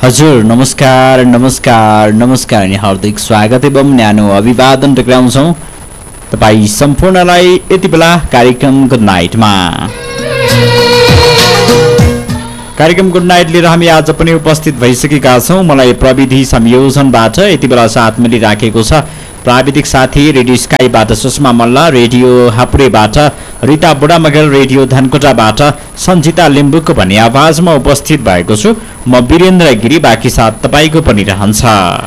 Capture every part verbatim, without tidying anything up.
हजुर नमस्कार नमस्कार नमस्कार अनि हार्दिक स्वागत एवं न्यानो अभिवादन टक्राउँछौँ तपाईँ सम्पूर्णलाई यति बेला कार्यक्रम गुड नाइटमा। कार्यक्रम गुड नाइट लिएर हामी आज पनि उपस्थित भइसकेका छौँ। मलाई प्रविधि संयोजनबाट यति बेला साथ मिलिराखेको छ प्राविधिक साथी radio स्काईबाट Sushma Malla, radio हापुरेबाट Rita बुढामगेल, radio धनकोटाबाट Sanjita लिम्बुको भन्ने आवाजमा उपस्थित भएको छु म वीरेन्द्र गिरी। बाँकी साथ तपाईँको पनि रहन्छ।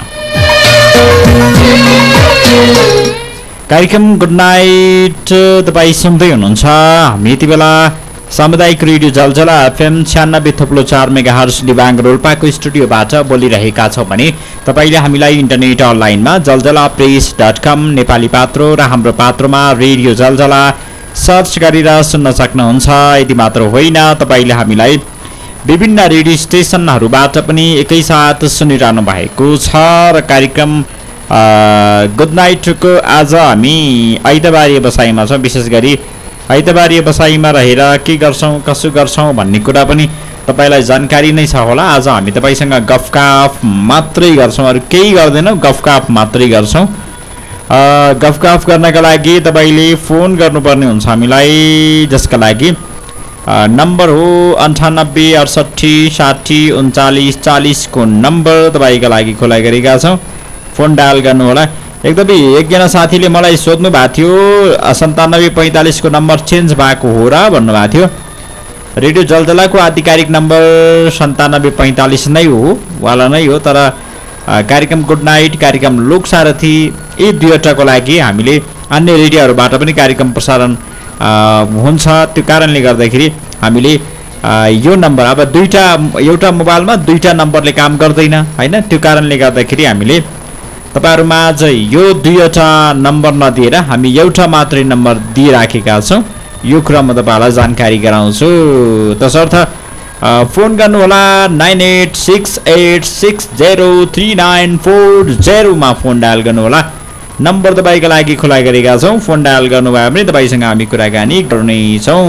कार्यक्रम गुड नाइट तपाईँ सुन्दै हुनुहुन्छ। हामी यति बेला सामुदायिक रेडियो जलजला एफएम छ्यानब्बे थप्लो चार मेगा हर्ज दिबाङ रोल्पाको स्टुडियोबाट बोलिरहेका छौँ भने तपाईँले हामीलाई इन्टरनेट अनलाइनमा जलजला प्रेस डट कम नेपाली पात्रो र हाम्रो पात्रोमा रेडियो जलजला सर्च गरेर सुन्न सक्नुहुन्छ। यति मात्र होइन, तपाईँले हामीलाई विभिन्न रेडियो स्टेसनहरूबाट पनि एकैसाथ सुनिरहनु भएको छ र कार्यक्रम गुड नाइटको आज हामी आइतबार बसाइमा छौँ। विशेष गरी आइतबार बसाइमा रहेर के गर्छौँ कसो गर्छौँ भन्ने कुरा पनि तपाईँलाई जानकारी नै छ होला। आज हामी तपाईँसँग गफकाफ मात्रै गर्छौँ, अरू केही गर्दैनौँ, गफकाफ मात्रै गर्छौँ। गफकाफ गर्नका लागि तपाईँले फोन गर्नुपर्ने हुन्छ हामीलाई, जसका लागि नम्बर हो अन्ठानब्बे अडसट्ठी साठी उन्चालिस चालिसको नम्बर तपाईँको लागि खुला गरेका छौँ। फोन डायल गर्नुहोला। एकदमै एकजना साथीले मलाई सोध्नु भएको थियो सन्तानब्बे पैँतालिसको नम्बर चेन्ज भएको हो र भन्नुभएको थियो। रेडियो जलजलाको आधिकारिक नम्बर सन्तानब्बे पैँतालिस नै हो वाला नै हो, तर कार्यक्रम गुड नाइट कार्यक्रम लोकसारथी यी दुईवटाको लागि हामीले अन्य रेडियोहरूबाट पनि कार्यक्रम प्रसारण हुन्छ। त्यो कारणले गर्दाखेरि हामीले यो नम्बर अब दुईवटा एउटा मोबाइलमा दुईवटा नम्बरले काम गर्दैन होइन। त्यो कारणले गर्दाखेरि हामीले तपाईँहरूमाझ यो दुईवटा नम्बर नदिएर हामी एउटा मात्रै नम्बर दिइराखेका छौँ। यो कुरा म तपाईँहरूलाई जानकारी गराउँछु। तसर्थ फोन गर्नुहोला nine at six at six zero three nine four जेरोमा phone dial गर्नुहोला। नम्बर तपाईँको लागि खुला गरेका छौँ। फोन डायल गर्नुभयो भने तपाईँसँग हामी कुराकानी गर्नेछौँ।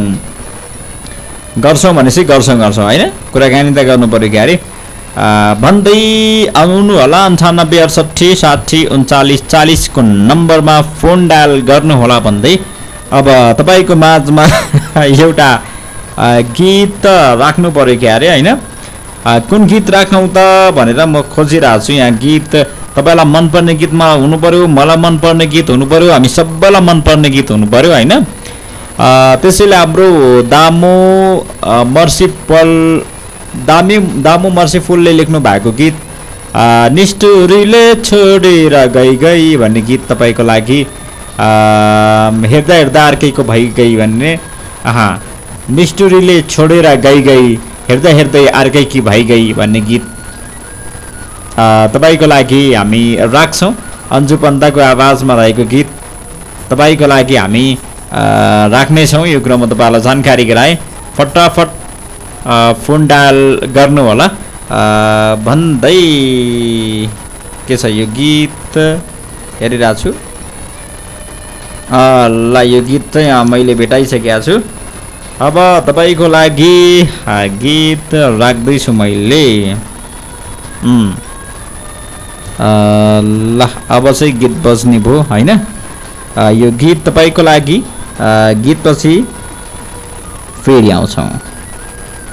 गर्छौँ भनेपछि गर्छौँ गर्छौँ होइन, कुराकानी त गर्नु पऱ्यो क्यारे भन्दै आउनु होला। अन्ठानब्बे अडसट्ठी साठी उन्चालिस चालिसको नम्बरमा फोन डायल गर्नुहोला भन्दै अब तपाईँको माझमा एउटा गीत राख्नु पऱ्यो क्या अरे होइन। कुन गीत राखौँ त भनेर म खोजिरहेको छु यहाँ। गीत तपाईँलाई मनपर्ने गीतमा हुनु पऱ्यो, मलाई मनपर्ने गीत हुनु पऱ्यो, हामी सबैलाई मनपर्ने गीत हुनु पऱ्यो होइन। त्यसैले हाम्रो दामो मर्सिपल दामी दामु मर्सिफुलले लेख्नु भएको गीत निष्ठुरीले छोडेर गई गई भन्ने गीत तपाईँको लागि। हेर्दा हेर्दा अर्कैको भइ गई भन्ने अहा निष्ठुरीले छोडेर गई गई हेर्दा हेर्दै अर्कैकी भइ गई भन्ने गीत तपाईँको लागि हामी राख्छौँ। अन्जु पन्ताको आवाजमा रहेको गीत तपाईँको लागि हामी राख्नेछौँ। यो कुरा म तपाईँलाई जानकारी गराएँ। फटाफट फोन डायल गर्नु होला भन्दै के छ यो गीत हेरिरहेको छु। ल यो गीत चाहिँ मैले भेटाइसकेको छु। अब तपाईँको लागि गीत राख्दैछु मैले। ल अब चाहिँ गीत बज्ने भयो होइन। यो गीत तपाईँको लागि गीतपछि फेरि आउँछौँ।